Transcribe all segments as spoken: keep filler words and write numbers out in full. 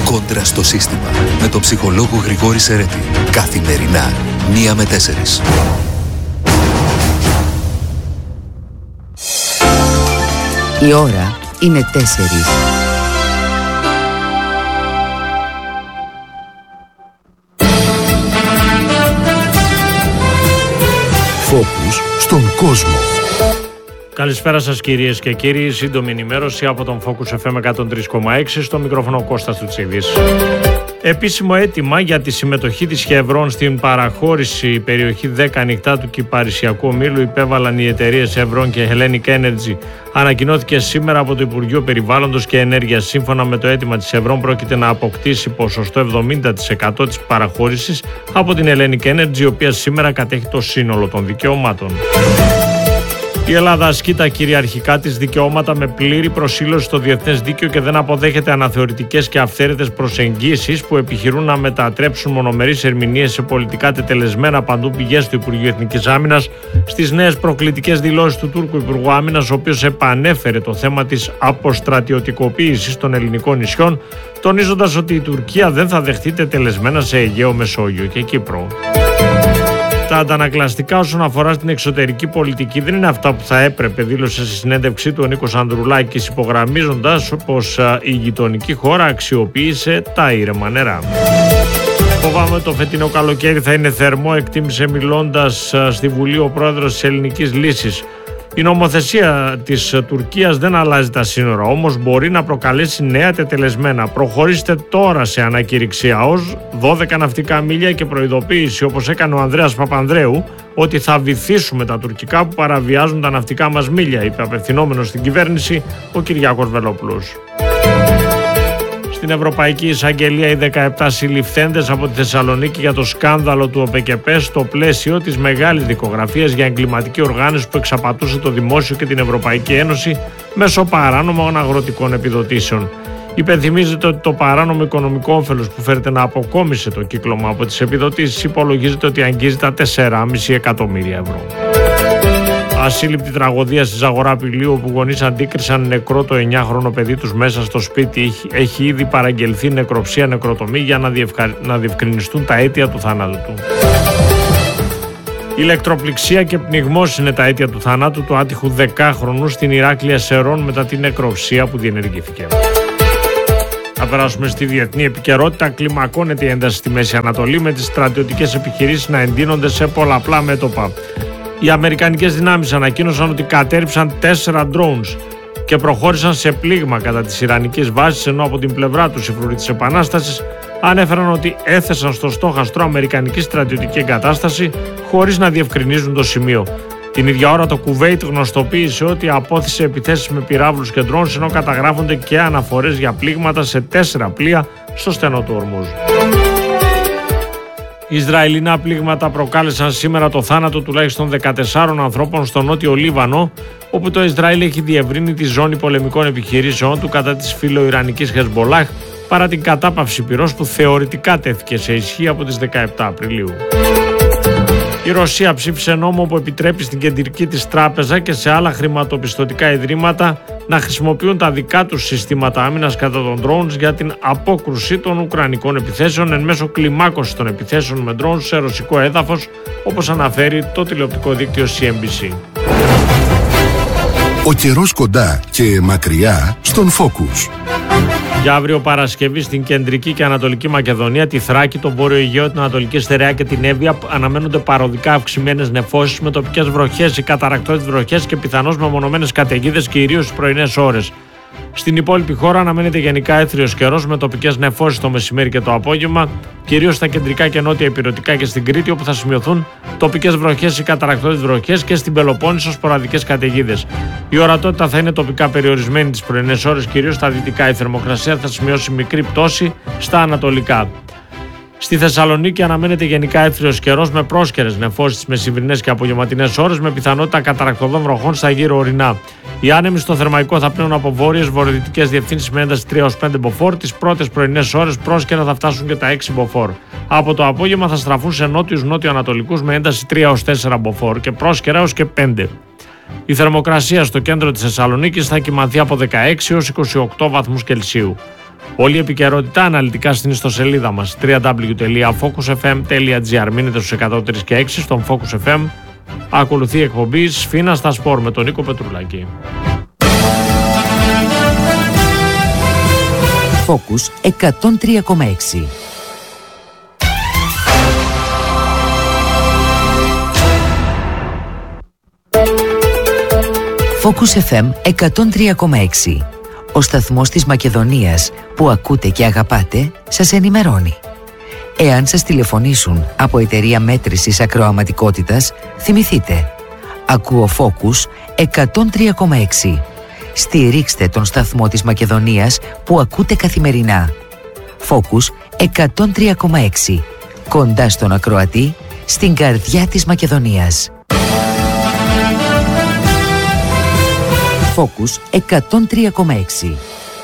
Κόντρα στο σύστημα. Με τον ψυχολόγο Γρηγόρη Σερέτη. Καθημερινά, μία με τέσσερις. Η ώρα είναι τέσσερις. Φόκους στον κόσμο. Καλησπέρα σας κυρίες και κύριοι, σύντομη ενημέρωση από τον Focus εφ εμ εκατόν τρία κόμμα έξι, στο μικρόφωνο Κώστας Τουτσίδης. Επίσημο αίτημα για τη συμμετοχή της Chevron στην παραχώρηση περιοχή δέκα ανοιχτά του Κυπαρισιακού Ομίλου υπέβαλαν οι εταιρείες Chevron και Hellenic Energy. Ανακοινώθηκε σήμερα από το Υπουργείο Περιβάλλοντος και Ενέργειας. Σύμφωνα με το αίτημα της Chevron, πρόκειται να αποκτήσει ποσοστό εβδομήντα τοις εκατό της παραχώρησης από την Hellenic Energy, η οποία σήμερα κατέχει το σύνολο των δικαιωμάτων. Η Ελλάδα ασκεί τα κυριαρχικά της δικαιώματα με πλήρη προσήλωση στο διεθνές δίκαιο και δεν αποδέχεται αναθεωρητικές και αυθαίρετες προσεγγίσεις που επιχειρούν να μετατρέψουν μονομερείς ερμηνείες σε πολιτικά τετελεσμένα παντού πηγές του Υπουργείου Εθνικής Άμυνας στις νέες προκλητικές δηλώσεις του Τούρκου Υπουργού Άμυνας, ο οποίος επανέφερε το θέμα της αποστρατιωτικοποίησης των ελληνικών νησιών, τονίζοντας ότι η Τουρκία δεν θα δεχτεί τετελεσμένα σε Αιγαίο, Μεσόγειο και Κύπρο. Τα αντανακλαστικά όσον αφορά στην εξωτερική πολιτική δεν είναι αυτά που θα έπρεπε, δήλωσε στη συνέντευξή του ο Νίκος Ανδρουλάκης, υπογραμμίζοντας πως η γειτονική χώρα αξιοποίησε τα ήρεμα νερά. Φοβάμαι ότι το φετινό καλοκαίρι θα είναι θερμό, εκτίμησε μιλώντας στη Βουλή ο πρόεδρος της Ελληνικής Λύσης. Η νομοθεσία της Τουρκίας δεν αλλάζει τα σύνορα, όμως μπορεί να προκαλέσει νέα τετελεσμένα. Προχωρήστε τώρα σε ανακήρυξη ΑΟΣ, δώδεκα ναυτικά μίλια και προειδοποίηση, όπως έκανε ο Ανδρέας Παπανδρέου, ότι θα βυθίσουμε τα τουρκικά που παραβιάζουν τα ναυτικά μας μίλια, είπε απευθυνόμενος στην κυβέρνηση ο Κυριάκος Βελόπουλος. Στην Ευρωπαϊκή Εισαγγελία οι δεκαεπτά συλληφθέντες από τη Θεσσαλονίκη για το σκάνδαλο του ΟΠΕΚΕΠΕ στο πλαίσιο της μεγάλης δικογραφίας για εγκληματική οργάνωση που εξαπατούσε το δημόσιο και την Ευρωπαϊκή Ένωση μέσω παράνομων αγροτικών επιδοτήσεων. Υπενθυμίζεται ότι το παράνομο οικονομικό όφελος που φέρεται να αποκόμισε το κύκλωμα από τις επιδοτήσεις υπολογίζεται ότι αγγίζει τα τέσσερα κόμμα πέντε εκατομμύρια ευρώ. Ασύλληπτη τραγωδία στη Ζαγορά Πηλίου, όπου γονείς αντίκρισαν νεκρό το εννιάχρονο παιδί τους μέσα στο σπίτι. Έχει ήδη παραγγελθεί νεκροψία νεκροτομή για να, διευκα... να διευκρινιστούν τα αίτια του θανάτου του. Ηλεκτροπληξία και πνιγμός είναι τα αίτια του θανάτου του άτυχου δεκάχρονου στην Ηράκλεια Σερών μετά την νεκροψία που διενεργήθηκε. Θα περάσουμε στη διεθνή επικαιρότητα. Κλιμακώνεται η ένταση στη Μέση Ανατολή, με τις στρατιωτικές επιχειρήσεις να εντείνονται σε πολλαπλά μέτωπα. Οι αμερικανικές δυνάμεις ανακοίνωσαν ότι κατέρριψαν τέσσερα drones και προχώρησαν σε πλήγμα κατά της ιρανικής βάσης, ενώ από την πλευρά τους οι φρουροί της Επανάστασης ανέφεραν ότι έθεσαν στο στόχαστρο αμερικανική στρατιωτική εγκατάσταση χωρίς να διευκρινίζουν το σημείο. Την ίδια ώρα το Κουβέιτ γνωστοποίησε ότι απόθυσε επιθέσεις με πυράβλους και drones, ενώ καταγράφονται και αναφορές για πλήγματα σε τέσσερα πλοία στο στενό του Ορμούζ. Οι Ισραηλινά πλήγματα προκάλεσαν σήμερα το θάνατο τουλάχιστον δεκατεσσάρων ανθρώπων στο νότιο Λίβανο, όπου το Ισραήλ έχει διευρύνει τη ζώνη πολεμικών επιχειρήσεών του κατά της φιλοϊρανικής Χεσμπολάχ, παρά την κατάπαυση πυρός που θεωρητικά τέθηκε σε ισχύ από τις δεκαεπτά Απριλίου. Η Ρωσία ψήφισε νόμο που επιτρέπει στην κεντρική της τράπεζα και σε άλλα χρηματοπιστωτικά ιδρύματα να χρησιμοποιούν τα δικά τους συστήματα άμυνας κατά των drones για την απόκρουση των ουκρανικών επιθέσεων εν μέσω κλιμάκωσης των επιθέσεων με drones σε ρωσικό έδαφος, όπως αναφέρει το τηλεοπτικό δίκτυο σι εν μπι σι. Ο καιρός κοντά και μακριά στον Focus. Για αύριο Παρασκευή στην κεντρική και ανατολική Μακεδονία, τη Θράκη, τον Βόρειο Αιγαίο, την Ανατολική Στερεά και την Εύβοια αναμένονται παροδικά αυξημένες νεφώσεις με τοπικές βροχές ή καταρρακτώδεις βροχές και πιθανώς μεμονωμένες καταιγίδες, κυρίως στις πρωινές ώρες. Στην υπόλοιπη χώρα αναμένεται γενικά έθριος καιρός με τοπικές νεφώσεις το μεσημέρι και το απόγευμα, κυρίως στα κεντρικά και νότια ηπειρωτικά και στην Κρήτη, όπου θα σημειωθούν τοπικές βροχές ή καταρρακτώδεις βροχές, και στην Πελοπόννησο σποραδικές καταιγίδες. Η ορατότητα θα είναι τοπικά περιορισμένη τις πρωινές ώρες, κυρίως στα δυτικά. Η θερμοκρασία θα σημειώσει μικρή πτώση στα ανατολικά. Στη Θεσσαλονίκη αναμένεται γενικά έθριος καιρός με πρόσκαιρες νεφώσεις τις μεσημβρινές και απογευματινές ώρες, με πιθανότητα καταρρακτωδών βροχών στα γύρω ορεινά. Οι άνεμοι στο Θερμαϊκό θα πνέουν από βόρειες βορειοδυτικές διευθύνσεις με ένταση τρία έως πέντε μποφόρ. Τις πρώτες πρωινές ώρες πρόσκαιρα θα φτάσουν και τα έξι μποφόρ. Από το απόγευμα θα στραφούν σε νότιους νότιο-ανατολικούς με ένταση τρία έως τέσσερα μποφόρ και πρόσκαιρα έως και πέντε. Η θερμοκρασία στο κέντρο της Θεσσαλονίκης θα κυμανθεί από δεκαέξι έως είκοσι οκτώ βαθμούς Κελσίου. Όλη η επικαιρότητα αναλυτικά στην ιστοσελίδα μας double-u double-u double-u τελεία focus f m τελεία g r. Μείνετε στους εκατό τρία και έξι στον Focus εφ εμ. Ακολουθεί η εκπομπή Σφίνα στα Σπορ με τον Νίκο Πετρουλάκη. Focus εκατόν τρία κόμμα έξι. Focus εφ εμ εκατόν τρία κόμμα έξι. Ο σταθμός της Μακεδονίας που ακούτε και αγαπάτε σας ενημερώνει. Εάν σας τηλεφωνήσουν από εταιρεία μέτρησης ακροαματικότητας, θυμηθείτε. Ακούω Focus εκατόν τρία κόμμα έξι. Στηρίξτε τον σταθμό της Μακεδονίας που ακούτε καθημερινά. Focus εκατόν τρία κόμμα έξι. Κοντά στον ακροατή, στην καρδιά της Μακεδονίας. Focus εκατόν τρία κόμμα έξι.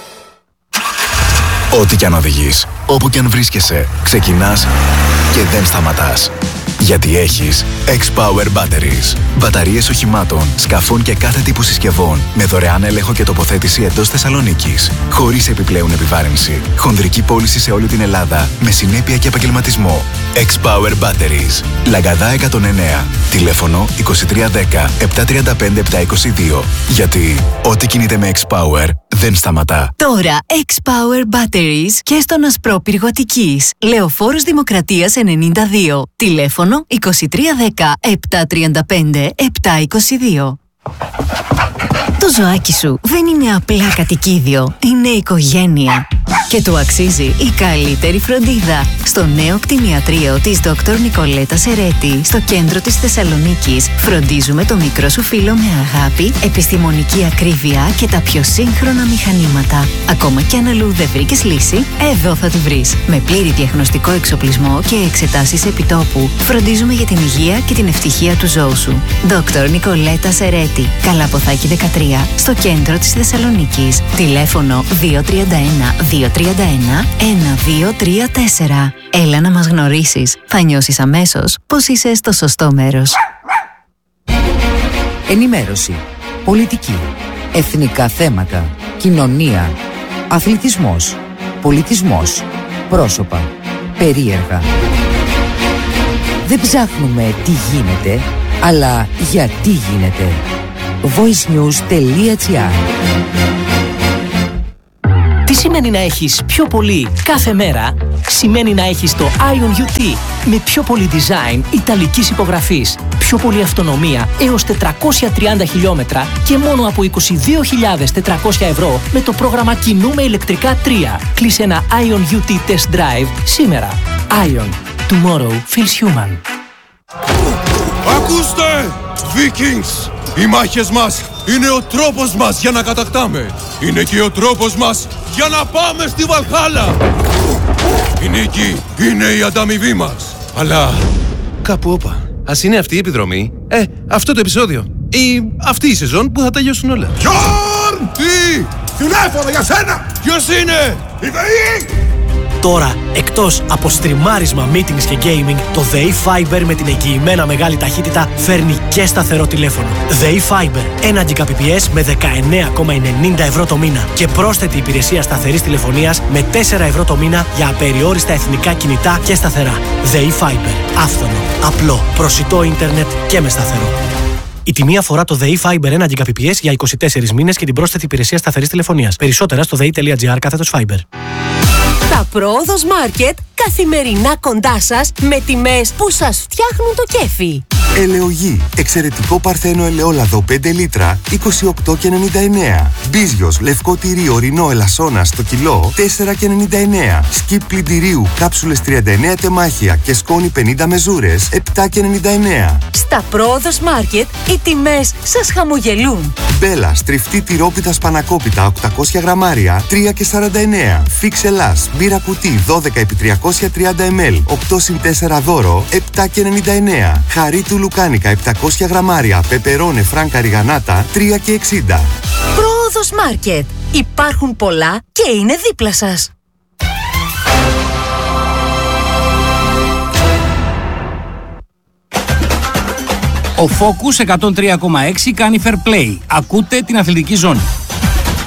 Ό,τι κι αν οδηγείς, όπου κι αν βρίσκεσαι, ξεκινάς και δεν σταματάς. Γιατί έχεις X-Power Batteries. Μπαταρίες οχημάτων, σκαφών και κάθε τύπου συσκευών με δωρεάν έλεγχο και τοποθέτηση εντός Θεσσαλονίκης. Χωρίς επιπλέον επιβάρυνση. Χονδρική πώληση σε όλη την Ελλάδα με συνέπεια και επαγγελματισμό. X-Power Batteries. Λαγκαδά εκατόν εννέα. Τηλέφωνο είκοσι τρία δέκα επτακόσια τριάντα πέντε επτακόσια είκοσι δύο. Γιατί ό,τι κινείται με X-Power δεν σταματά. Τώρα X-Power Batteries και στον Ασπρόπυργο Αττικής. Λεωφόρος Δημοκρατίας ενενήντα δύο. Τηλέφωνο είκοσι τρία δέκα επτακόσια τριάντα πέντε επτακόσια είκοσι δύο. Το ζωάκι σου δεν είναι απλά κατοικίδιο, είναι οικογένεια. Και του αξίζει η καλύτερη φροντίδα. Στο νέο κτηνιατρίο της Δόκτωρ Νικολέτα Σερέτη, στο κέντρο της Θεσσαλονίκης, φροντίζουμε το μικρό σου φίλο με αγάπη, επιστημονική ακρίβεια και τα πιο σύγχρονα μηχανήματα. Ακόμα κι αν αλλού δεν βρήκες λύση, εδώ θα τη βρεις. Με πλήρη διαγνωστικό εξοπλισμό και εξετάσεις επιτόπου, φροντίζουμε για την υγεία και την ευτυχία του ζώου σου. Δόκτωρ Νικολέτα Σερέτη, Καλαποθάκη δεκατρία, στο κέντρο της Θεσσαλονίκης. Τηλέφωνο δύο τρία ένα δύο τρία ένα ένα δύο τρία τέσσερα. Έλα να μας γνωρίσεις. Θα νιώσεις αμέσως πως είσαι στο σωστό μέρος. Ενημέρωση, πολιτική, εθνικά θέματα, κοινωνία, αθλητισμός, πολιτισμός, πρόσωπα, περίεργα. Δεν ψάχνουμε τι γίνεται, αλλά γιατί γίνεται. voicenews τελεία gr. Τι σημαίνει να έχεις πιο πολύ κάθε μέρα? Σημαίνει να έχεις το Ion γιου τι με πιο πολύ design ιταλικής υπογραφής, πιο πολύ αυτονομία έως τετρακόσια τριάντα χιλιόμετρα και μόνο από είκοσι δύο χιλιάδες τετρακόσια ευρώ με το πρόγραμμα Κινούμε ηλεκτρικά τρία. Κλείσε ένα Ion γιου τι Test Drive σήμερα. Ion. Tomorrow feels human. Ακούστε! Vikings! Οι μάχες μας είναι ο τρόπος μας για να κατακτάμε. Είναι και ο τρόπος μας για να πάμε στη Βαλχάλα. Η νίκη είναι η ανταμοιβή μας. Αλλά κάπου όπα. Ας είναι αυτή η επιδρομή, ε, αυτό το επεισόδιο ή αυτή η σεζόν που θα τελειώσουν όλα. Γιόρν! Τι! Τηλέφωνο για σένα! Ποιος είναι? Η ΔΕΗ! Τώρα, εκτός από στριμάρισμα, meetings και gaming, το ΔΕΗ Fiber με την εγγυημένα μεγάλη ταχύτητα φέρνει και σταθερό τηλέφωνο. ΔΕΗ Fiber, ένα Gbps με δεκαεννέα κόμμα ενενήντα ευρώ το μήνα και πρόσθετη υπηρεσία σταθερής τηλεφωνίας με τέσσερα ευρώ το μήνα για απεριόριστα εθνικά κινητά και σταθερά. ΔΕΗ Fiber, άφθονο, απλό, προσιτό ίντερνετ και με σταθερό. Η τιμή αφορά το ΔΕΗ Fiber ένα Gbps για είκοσι τέσσερις μήνες και την πρόσθετη υπηρεσία σταθερής τηλεφωνίας. Περισσότερα στο δei.gr κάθετος Fiber. Τα Πρόοδος Μάρκετ καθημερινά κοντά σας με τιμές που σας φτιάχνουν το κέφι. Ελαιογή. Εξαιρετικό παρθένο ελαιόλαδο πέντε λίτρα είκοσι οκτώ και ενενήντα εννέα. Μπίζιος λευκό τυρί ορεινό ελασσόνα στο κιλό τέσσερα και ενενήντα εννέα. Σκιπ πλυντηρίου κάψουλες τριάντα εννέα τεμάχια και σκόνη πενήντα μεζούρες επτά και ενενήντα εννέα. Στα Πρόοδος Μάρκετ οι τιμές σας χαμογελούν. Μπέλα τριφτή τυρόπιτα σπανακόπιτα οκτακόσια γραμμάρια τρία και σαράντα εννέα. Φίξ Ελλάς μπύρα κουτί δώδεκα επί τριακόσια τριάντα μιλιλίτρα οκτώ συν τέσσερα δώρο επτά και ενενήντα εννέα. Χαρί του λουκάνικα επτακόσια γραμμάρια πεπερώνε φράνκα ριγανάτα τρία και εξήντα. Πρόοδος Μάρκετ. Υπάρχουν πολλά και είναι δίπλα σας. Ο Focus εκατόν τρία κόμμα έξι κάνει fair play. Ακούτε την αθλητική ζώνη.